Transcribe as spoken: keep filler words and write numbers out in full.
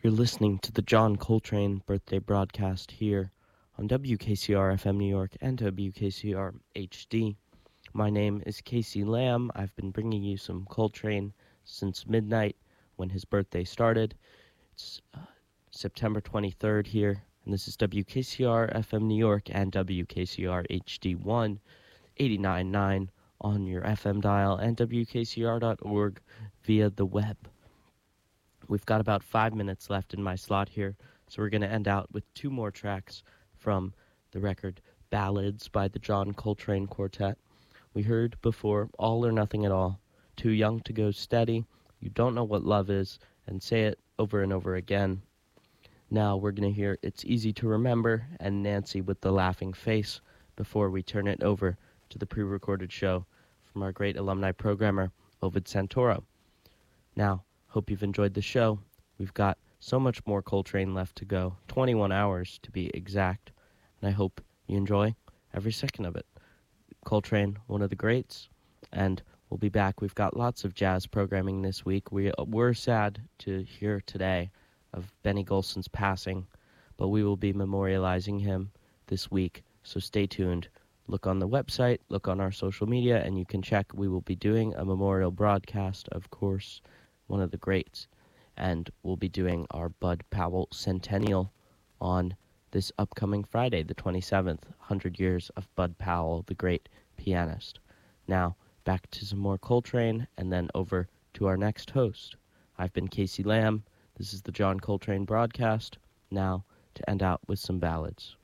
You're listening to the John Coltrane birthday broadcast here on W K C R F M New York and W K C R H D. My name is Casey Lamb. I've been bringing you some Coltrane since midnight when his birthday started. It's uh, September twenty-third here, and this is W K C R F M New York and W K C R H D one, eighty-nine point nine on your F M dial and W K C R dot org via the web. We've got about five minutes left in my slot here, so we're going to end out with two more tracks from the record Ballads by the John Coltrane Quartet. We heard before All or Nothing at All, Too Young to Go Steady, You Don't Know What Love Is, and Say It Over and Over Again. Now we're going to hear It's Easy to Remember and Nancy with the Laughing Face before we turn it over to the pre-recorded show from our great alumni programmer, Ovid Santoro. Now, hope you've enjoyed the show. We've got so much more Coltrane left to go, twenty-one hours to be exact, and I hope you enjoy every second of it. Coltrane, one of the greats, and we'll be back. We've got lots of jazz programming this week. We, we're sad to hear today of Benny Golson's passing, but we will be memorializing him this week, so stay tuned. Look on the website, look on our social media, and you can check. We will be doing a memorial broadcast, of course, one of the greats, and we'll be doing our Bud Powell Centennial on this upcoming Friday, the twenty-seventh, one hundred years of Bud Powell, the great pianist. Now, back to some more Coltrane, and then over to our next host. I've been Casey Lamb. This is the John Coltrane broadcast. Now, to end out with some ballads.